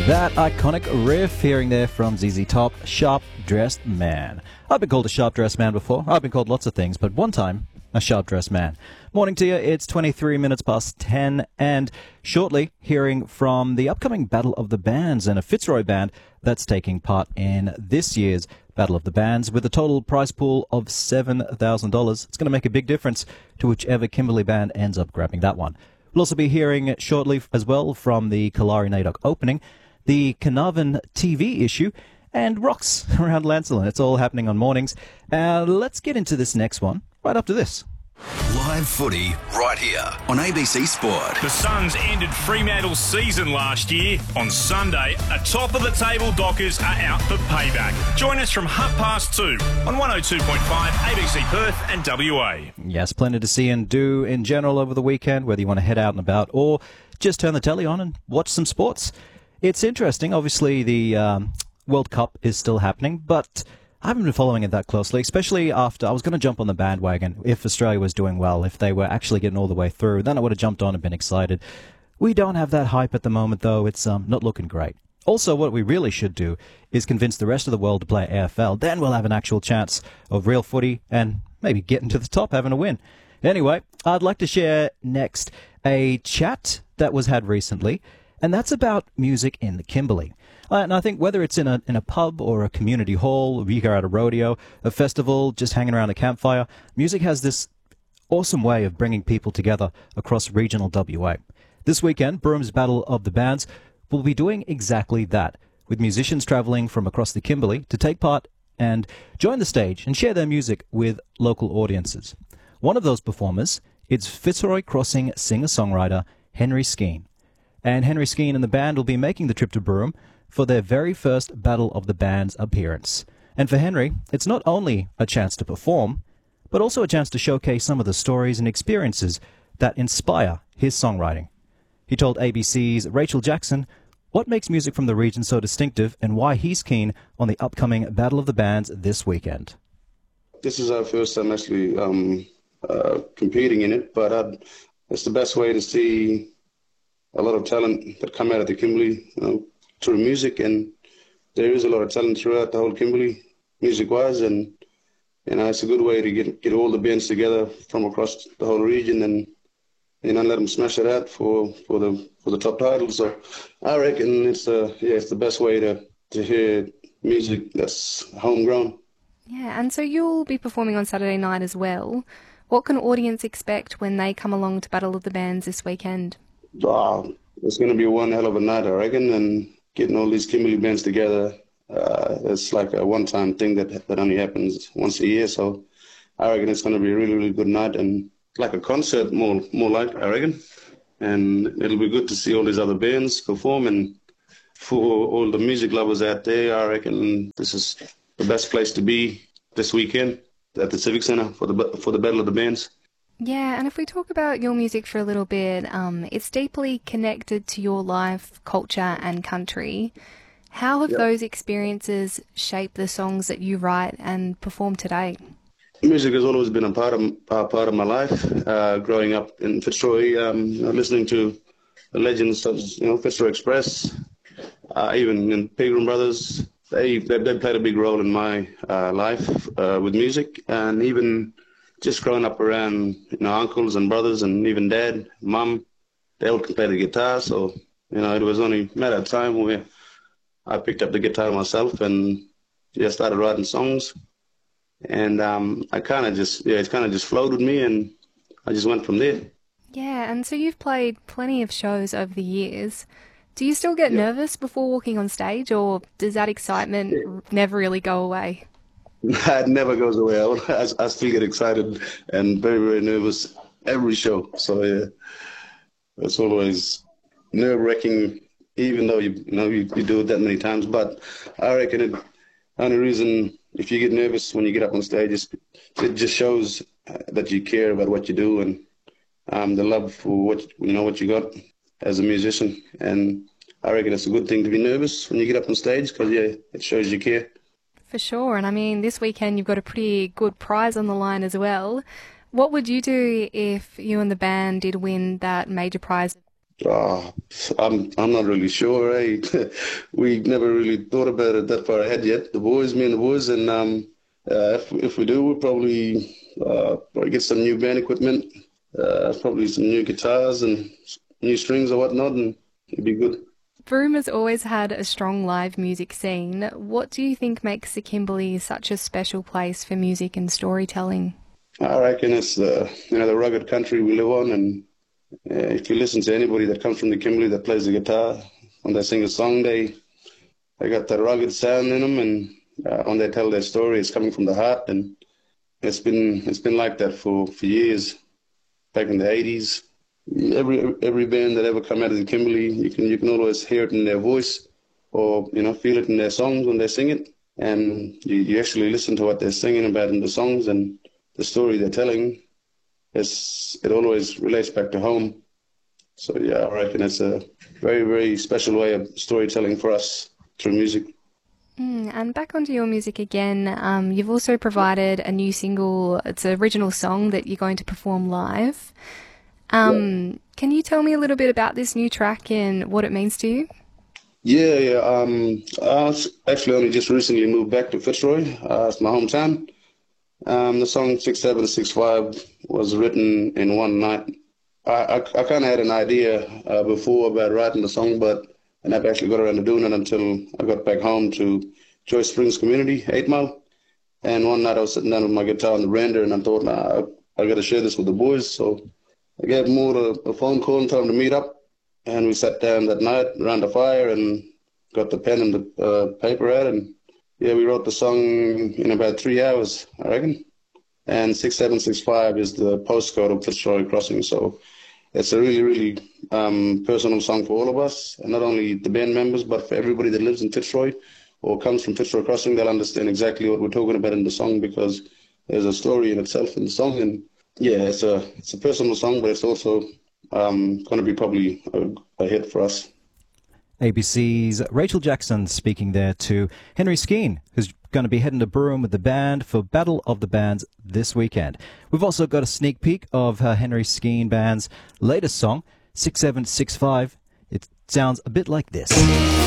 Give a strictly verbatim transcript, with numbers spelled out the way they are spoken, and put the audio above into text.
That iconic riff hearing there from Z Z Top, Sharp Dressed Man. I've been called a sharp dressed man before. I've been called lots of things, but one time, a sharp dressed man. Morning to you, it's twenty-three minutes past ten, and shortly hearing from the upcoming Battle of the Bands and a Fitzroy band that's taking part in this year's Battle of the Bands with a total prize pool of seven thousand dollars. It's going to make a big difference to whichever Kimberley band ends up grabbing that one. We'll also be hearing shortly as well from the Kalari Nadok opening, the Carnarvon T V issue, and rocks around Lancelin. It's all happening on mornings. Uh, let's get into this next one right after this. Live footy right here on A B C Sport. The Suns ended Fremantle's season last year. On Sunday, a top-of-the-table Dockers are out for payback. Join us from half past two on one oh two point five A B C Perth and W A. Yes, plenty to see and do in general over the weekend, whether you want to head out and about or just turn the telly on and watch some sports. It's interesting. Obviously, the um, World Cup is still happening, but I haven't been following it that closely, especially after I was going to jump on the bandwagon if Australia was doing well, if they were actually getting all the way through. Then I would have jumped on and been excited. We don't have that hype at the moment, though. It's um, not looking great. Also, what we really should do is convince the rest of the world to play A F L. Then we'll have an actual chance of real footy and maybe getting to the top, having a win. Anyway, I'd like to share next a chat that was had recently, and that's about music in the Kimberley. Uh, and I think whether it's in a in a pub or a community hall, a week at a rodeo, a festival, just hanging around a campfire, music has this awesome way of bringing people together across regional W A. This weekend, Broom's Battle of the Bands will be doing exactly that, with musicians travelling from across the Kimberley to take part and join the stage and share their music with local audiences. One of those performers is Fitzroy Crossing singer-songwriter Henry Skeen. And Henry Skeen and the band will be making the trip to Broome for their very first Battle of the Bands appearance. And for Henry, it's not only a chance to perform, but also a chance to showcase some of the stories and experiences that inspire his songwriting. He told A B C's Rachel Jackson what makes music from the region so distinctive and why he's keen on the upcoming Battle of the Bands this weekend. This is our first time actually um, uh, competing in it, but I'd, it's the best way to see a lot of talent that come out of the Kimberley, you know, through music, and there is a lot of talent throughout the whole Kimberley, music-wise, and you know it's a good way to get get all the bands together from across the whole region, and you know let them smash it out for, for the for the top titles. So I reckon it's the yeah it's the best way to to hear music that's homegrown. Yeah, and so you'll be performing on Saturday night as well. What can audience expect when they come along to Battle of the Bands this weekend? Oh, it's going to be one hell of a night, I reckon, and getting all these Kimberley bands together, uh, it's like a one-time thing that that only happens once a year. So I reckon it's going to be a really, really good night and like a concert, more more like, I reckon. And it'll be good to see all these other bands perform. And for all the music lovers out there, I reckon this is the best place to be this weekend at the Civic Centre for the for the Battle of the Bands. Yeah, and if we talk about your music for a little bit, um, it's deeply connected to your life, culture and country. How have yep. those experiences shaped the songs that you write and perform today? Music has always been a part of, a part of my life. Uh, growing up in Fitzroy, um, you know, listening to the legends such as you know, Fitzroy Express, uh, even in Pilgrim Brothers, they, they, they played a big role in my uh, life uh, with music, and even just growing up around, you know, uncles and brothers and even dad, mum, they all can play the guitar. So, you know, it was only a matter of time where I picked up the guitar myself and just started writing songs. And um, I kind of just, yeah, it kind of just flowed with me and I just went from there. Yeah, and so you've played plenty of shows over the years. Do you still get yeah. nervous before walking on stage, or does that excitement yeah. never really go away? It never goes away. I, I still get excited and very, very nervous every show. So yeah, it's always nerve-wracking, even though you, you know you, you do it that many times. But I reckon it, the only reason if you get nervous when you get up on stage is it just shows that you care about what you do and um, the love for what you know what you got as a musician. And I reckon it's a good thing to be nervous when you get up on stage because yeah, it shows you care. For sure, and I mean, this weekend you've got a pretty good prize on the line as well. What would you do if you and the band did win that major prize? Uh, I'm I'm not really sure. Eh? We never really thought about it that far ahead yet. The boys, me and the boys, and um, uh, if if we do, we'll probably uh, probably get some new band equipment, uh, probably some new guitars and new strings or whatnot, and it'd be good. Broome has always had a strong live music scene. What do you think makes the Kimberley such a special place for music and storytelling? I reckon it's the you know the rugged country we live on, and Uh, if you listen to anybody that comes from the Kimberley that plays the guitar, when they sing a song, they they got that rugged sound in them, and uh, when they tell their story, it's coming from the heart, and it's been it's been like that for, for years. Back in the eighties, every every band that ever come out of the Kimberley, you can you can always hear it in their voice, or you know feel it in their songs when they sing it, and you, you actually listen to what they're singing about in the songs and the story they're telling. It's, it always relates back to home. So, yeah, I reckon it's a very, very special way of storytelling for us through music. Mm, and back onto your music again, um, you've also provided a new single. It's an original song that you're going to perform live. Um, yeah. Can you tell me a little bit about this new track and what it means to you? Yeah, yeah. Um, I actually only just recently moved back to Fitzroy. Uh, it's my hometown. Um, the song six seven six five was written in one night. I, I, I kind of had an idea uh, before about writing the song, but I never actually got around to doing it until I got back home to Joyce Springs Community, eight mile. And one night I was sitting down with my guitar on the veranda, and I thought, nah, I, I got to share this with the boys. So I gave them all a, a phone call and told them to meet up. And we sat down that night around the fire and got the pen and the uh, paper out, and yeah, we wrote the song in about three hours, I reckon. And six seven six five is the postcode of Fitzroy Crossing. So it's a really, really um, personal song for all of us, and not only the band members, but for everybody that lives in Fitzroy or comes from Fitzroy Crossing. They'll understand exactly what we're talking about in the song, because there's a story in itself in the song. And yeah, it's a it's a personal song, but it's also um, going to be probably a, a hit for us. A B C's Rachel Jackson speaking there to Henry Skeen, who's going to be heading to Broome with the band for Battle of the Bands this weekend. We've also got a sneak peek of uh, Henry Skeen Band's latest song, six seven six five. It sounds a bit like this.